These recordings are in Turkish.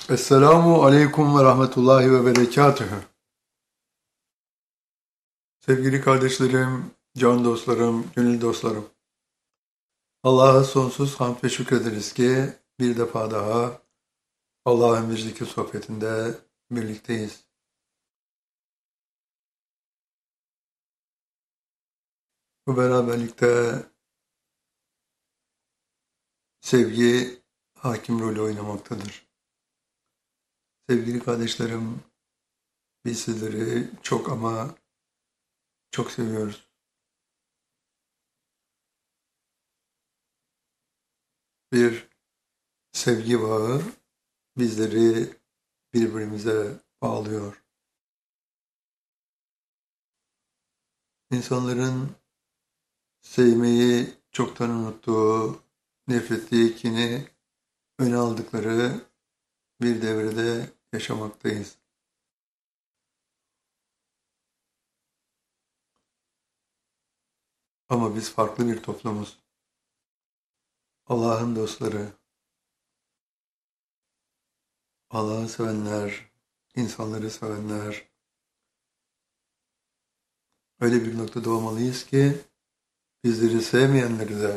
Esselamu aleyküm ve rahmetullahi ve berekatühü. Sevgili kardeşlerim, can dostlarım, gönül dostlarım. Allah'a sonsuz hamd ve şükrederiz ki bir defa daha Allah'ın bir zikir sohbetinde birlikteyiz. Bu beraberlikte sevgi hakim rolü oynamaktadır. Sevgili kardeşlerim, biz sizleri çok ama çok seviyoruz. Bir sevgi bağı bizleri birbirimize bağlıyor. İnsanların sevmeyi çoktan unuttuğu, nefret kini öne aldıkları bir devrede yaşamaktayız. Ama biz farklı bir toplumuz. Allah'ın dostları, Allah'ı sevenler, insanları sevenler. Öyle bir noktada olmalıyız ki bizleri sevmeyenleri de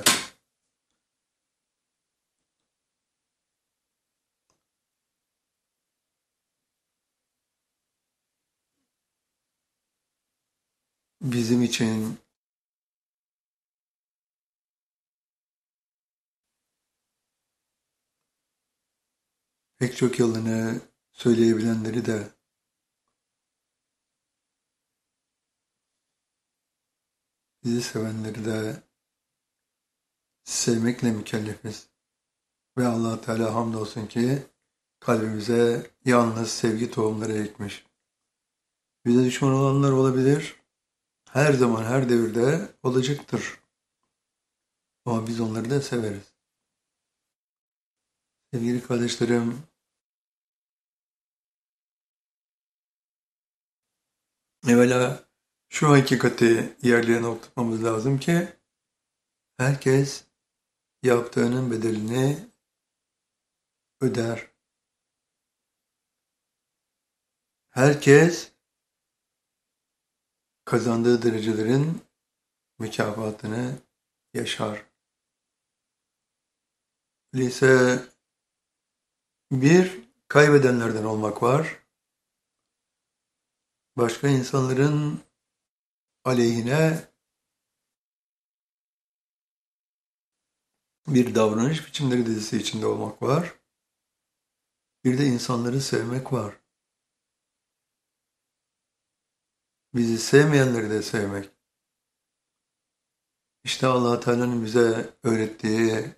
bizim için pek çok yılını söyleyebilenleri de bizi sevenleri de sevmekle mükellefiz. Ve Allah Teala hamdolsun ki kalbimize yalnız sevgi tohumları ekmiş. Bize düşman olanlar olabilir. Her zaman, her devirde olacaktır. Ama biz onları da severiz. Sevgili kardeşlerim, evvela şu hakikati yerlerine oturtmamız lazım ki herkes yaptığının bedelini öder. Herkes kazandığı derecelerin mükafatını yaşar. Öyleyse bir kaybedenlerden olmak var. Başka insanların aleyhine bir davranış biçimleri dizisi içinde olmak var. Bir de insanları sevmek var. Bizi sevmeyenleri de sevmek. İşte Allah Teala'nın bize öğrettiği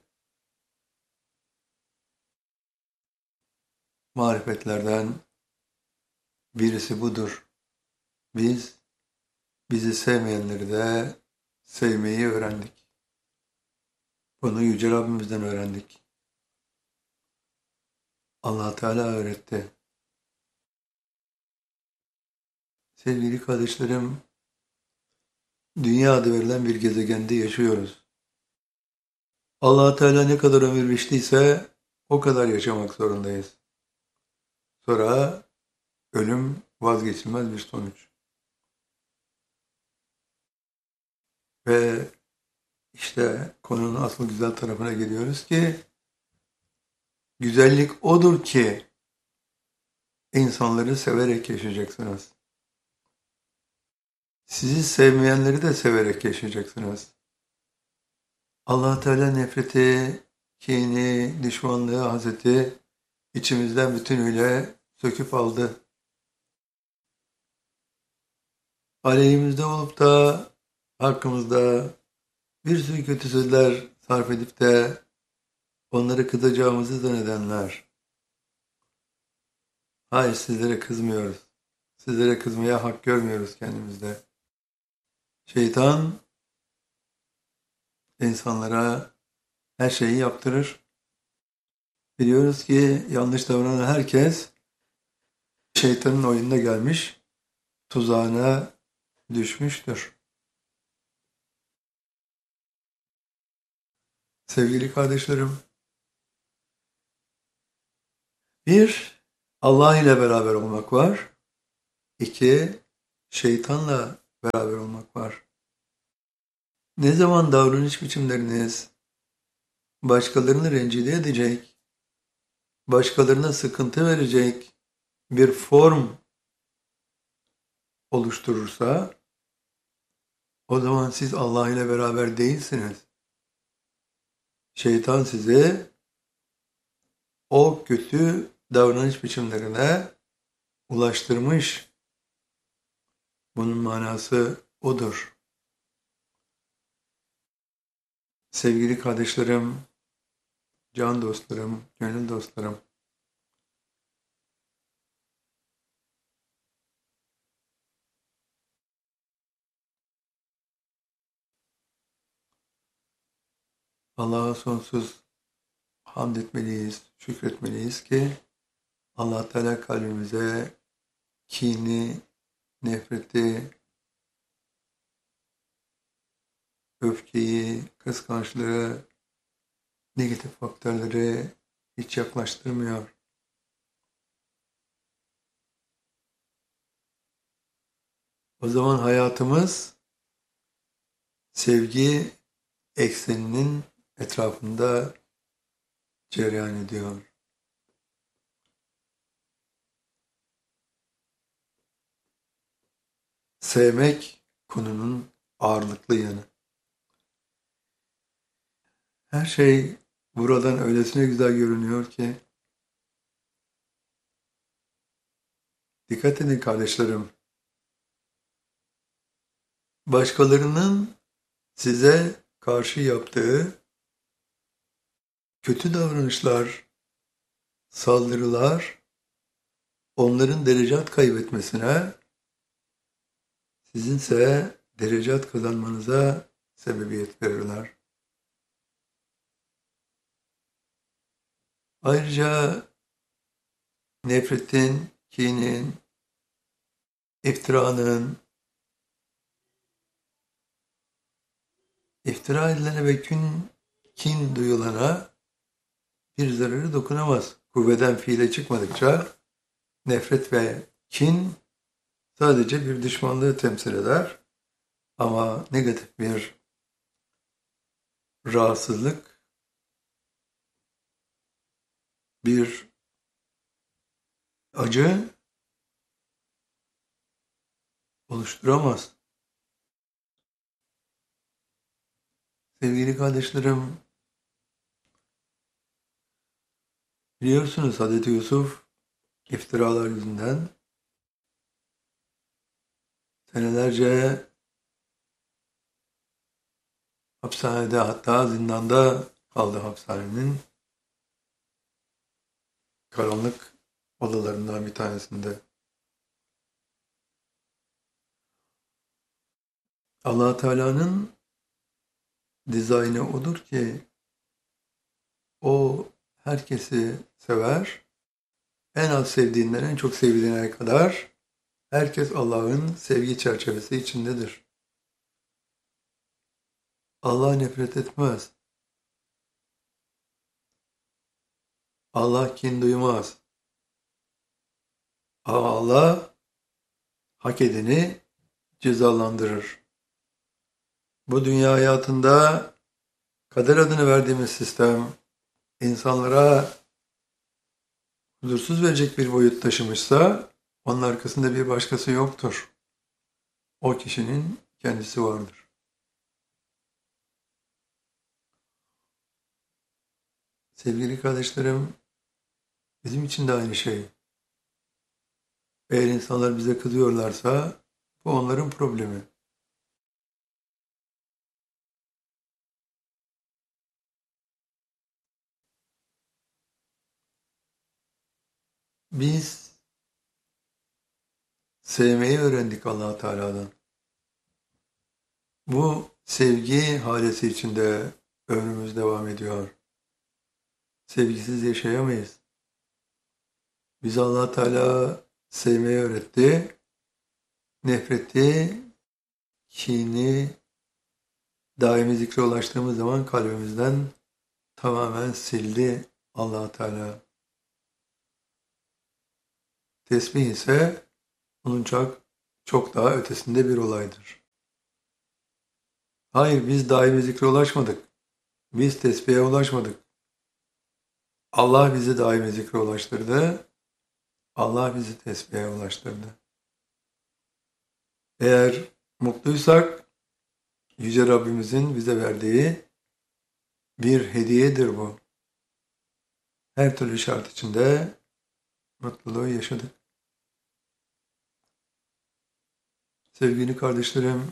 marifetlerden birisi budur. Biz bizi sevmeyenleri de sevmeyi öğrendik. Bunu Yüce Rabbimizden öğrendik. Allah Teala öğretti. Sevgili kardeşlerim, dünya adı verilen bir gezegende yaşıyoruz. Allah Teala ne kadar ömür biçtiyse o kadar yaşamak zorundayız. Sonra ölüm vazgeçilmez bir sonuç. Ve işte konunun asıl güzel tarafına geliyoruz ki güzellik odur ki insanları severek yaşayacaksınız. Sizi sevmeyenleri de severek yaşayacaksınız. Allah Teala nefreti, kini, düşmanlığı, haseti içimizden bütünüyle söküp aldı. Aleyhimizde olup da hakkımızda bir sürü kötü sözler sarf edip de onları kızacağımızı zannedenler. Hayır, sizlere kızmıyoruz. Sizlere kızmaya hak görmüyoruz kendimizde. Şeytan insanlara her şeyi yaptırır. Biliyoruz ki yanlış davranan herkes şeytanın oyununa gelmiş, tuzağına düşmüştür. Sevgili kardeşlerim, bir Allah ile beraber olmak var. İki, şeytanla beraber olmak var. Ne zaman davranış biçimleriniz başkalarını rencide edecek, başkalarına sıkıntı verecek bir form oluşturursa, o zaman siz Allah ile beraber değilsiniz. Şeytan sizi o kötü davranış biçimlerine ulaştırmış. Bunun manası odur. Sevgili kardeşlerim, can dostlarım, gönül dostlarım, Allah'a sonsuz hamd etmeliyiz, şükretmeliyiz ki Allah Teala kalbimize kini, nefreti, öfkeyi, kıskançlığı, negatif faktörleri hiç yaklaştırmıyor. O zaman hayatımız sevgi ekseninin etrafında cereyan ediyor. Sevmek konunun ağırlıklı yanı. Her şey buradan öylesine güzel görünüyor ki, dikkat edin kardeşlerim, başkalarının size karşı yaptığı kötü davranışlar, saldırılar, onların derecat kaybetmesine, sizinse derecat kazanmanıza sebebiyet verirler. Ayrıca nefretin, kinin, iftiranın, iftira edilene ve kin duyulana bir zararı dokunamaz. Kuvveden fiile çıkmadıkça nefret ve kin sadece bir düşmanlığı temsil eder. Ama negatif bir rahatsızlık, bir acı oluşturamaz. Sevgili kardeşlerim, biliyorsunuz Hazreti Yusuf iftiralar yüzünden senelerce hapishanede, hatta zindanda kaldı, hapishanenin karanlık odalarından bir tanesinde. Allah Teala'nın dizaynı odur ki o herkesi sever. En az sevdiğinden en çok sevdiğine kadar herkes Allah'ın sevgi çerçevesi içindedir. Allah nefret etmez. Allah kin duymaz. Ama Allah hak edeni cezalandırır. Bu dünya hayatında kader adını verdiğimiz sistem insanlara huzursuz verecek bir boyut taşımışsa onun arkasında bir başkası yoktur. O kişinin kendisi vardır. Sevgili kardeşlerim, bizim için de aynı şey. Eğer insanlar bize kızıyorlarsa bu onların problemi. Biz sevmeyi öğrendik Allah Teala'dan. Bu sevgi halesi içinde ömrümüz devam ediyor. Sevgisiz yaşayamayız. Biz Allah Teala sevmeyi öğretti. Nefreti, kini, daimi zikre ulaştığımız zaman kalbimizden tamamen sildi Allah Teala. Tesbih ise onun çok daha ötesinde bir olaydır. Hayır, biz daimi zikre ulaşmadık. Biz tesbihe ulaşmadık. Allah bizi daimi zikre ulaştırdı. Allah bizi tesbihe ulaştırdı. Eğer mutluysak Yüce Rabbimizin bize verdiği bir hediyedir bu. Her türlü şart içinde mutluluğu yaşadık. Sevgili kardeşlerim,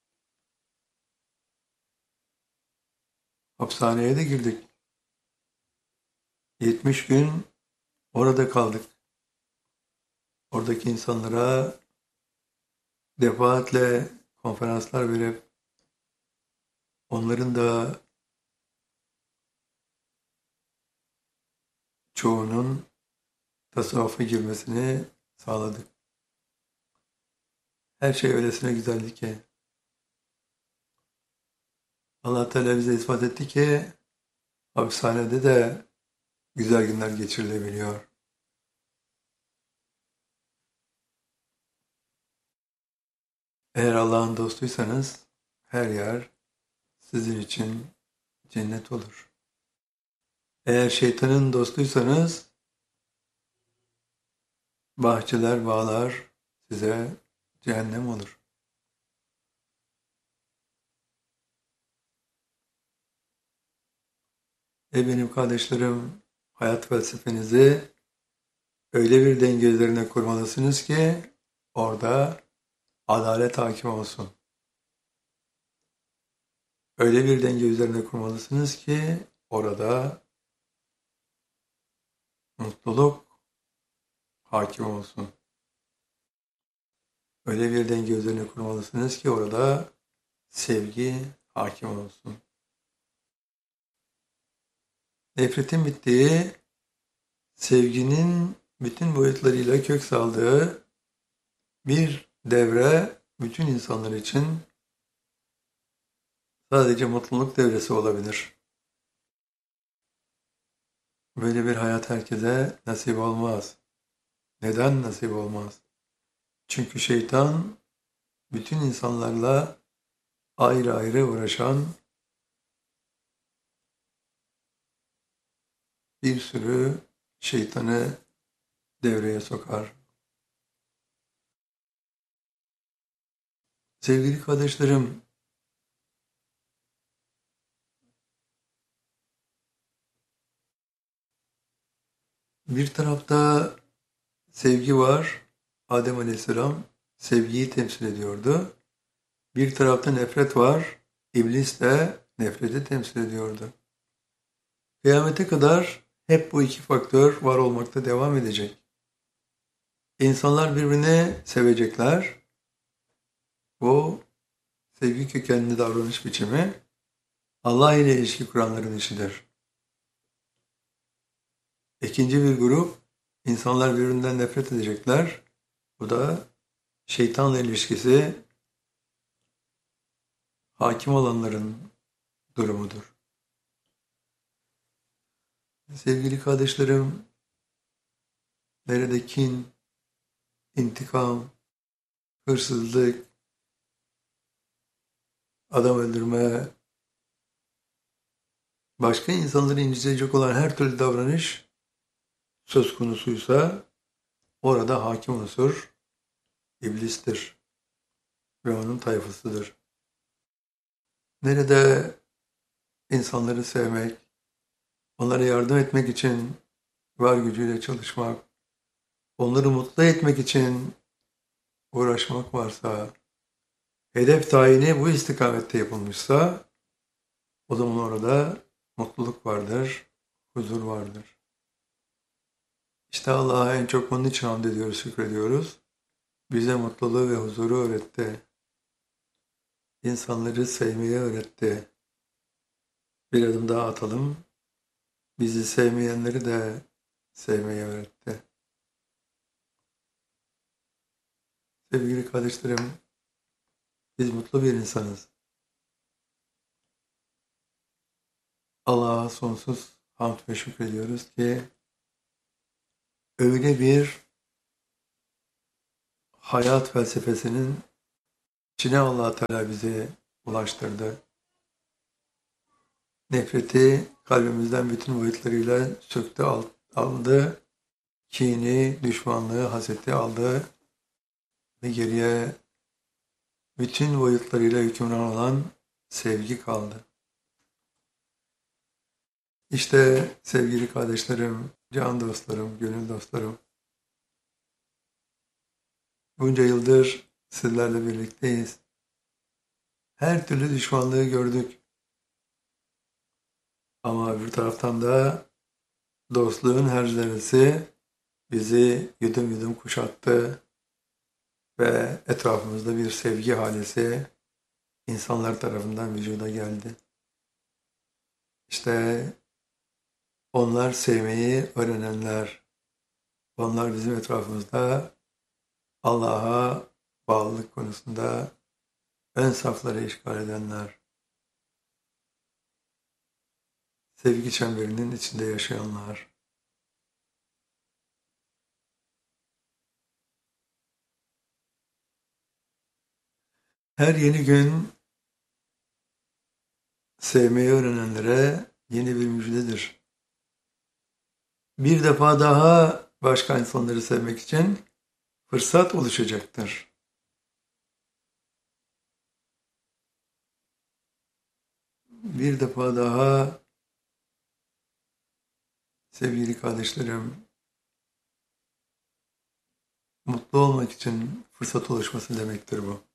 hapishaneye de girdik. 70 gün orada kaldık. Oradaki insanlara defaatle konferanslar verip onların da çoğunun tasavvufa girmesini sağladık. Her şey öylesine güzeldi ki Allah Teala bize ispat etti ki hapishanede de güzel günler geçirilebiliyor. Eğer Allah'ın dostuysanız her yer sizin için cennet olur. Eğer şeytanın dostuysanız bahçeler, bağlar size cehennem olur. Benim kardeşlerim, hayat felsefenizi öyle bir denge üzerine kurmalısınız ki orada adalet hakim olsun. Öyle bir denge üzerine kurmalısınız ki orada mutluluk hakim olsun. Öyle bir denge üzerine kurmalısınız ki orada sevgi hakim olsun. Nefretin bittiği, sevginin bütün boyutlarıyla kök saldığı bir devre bütün insanlar için sadece mutluluk devresi olabilir. Böyle bir hayat herkese nasip olmaz. Neden nasip olmaz? Çünkü şeytan bütün insanlarla ayrı ayrı uğraşan bir sürü şeytanı devreye sokar. Sevgili kardeşlerim, bir tarafta sevgi var. Adem Aleyhisselam sevgiyi temsil ediyordu. Bir tarafta nefret var. İblis de nefreti temsil ediyordu. Kıyamete kadar hep bu iki faktör var olmakta devam edecek. İnsanlar birbirini sevecekler. Bu sevgi kökenli davranış biçimi Allah ile ilişki kuranların işidir. İkinci bir grup, insanlar birbirinden nefret edecekler. Bu da şeytanla ilişkisi hakim olanların durumudur. Sevgili kardeşlerim, nerede kin, intikam, hırsızlık, adam öldürme, başka insanları incitecek olan her türlü davranış söz konusuysa orada hakim unsur iblistir ve onun tayfasıdır. Nerede insanları sevmek, onlara yardım etmek için var gücüyle çalışmak, onları mutlu etmek için uğraşmak varsa, hedef tayini bu istikamette yapılmışsa, o zaman orada mutluluk vardır, huzur vardır. İşte Allah'a en çok onun için hamd ediyoruz, şükrediyoruz. Bize mutluluğu ve huzuru öğretti. İnsanları sevmeyi öğretti. Bir adım daha atalım. Bizi sevmeyenleri de sevmeyi öğretti. Sevgili kardeşlerim, biz mutlu bir insanız. Allah'a sonsuz hamd ve şükrediyoruz ki öyle bir hayat felsefesinin içine Allah Teala bizi ulaştırdı. Nefreti kalbimizden bütün boyutlarıyla söktü, aldı. Kini, düşmanlığı, haseti aldı ve geriye bütün boyutlarıyla hükümran olan sevgi kaldı. İşte sevgili kardeşlerim, can dostlarım, gönül dostlarım, bunca yıldır sizlerle birlikteyiz. Her türlü düşmanlığı gördük. Ama öbür taraftan da dostluğun her zerresi bizi yudum yudum kuşattı ve etrafımızda bir sevgi halesi insanlar tarafından vücuda geldi. İşte onlar sevmeyi öğrenenler, onlar bizim etrafımızda Allah'a bağlılık konusunda ön safları işgal edenler, sevgi çemberinin içinde yaşayanlar. Her yeni gün sevmeyi öğrenenlere yeni bir müjdedir. Bir defa daha başka insanları sevmek için fırsat oluşacaktır. Bir defa daha sevgili kardeşlerim, mutlu olmak için fırsat oluşması demektir bu.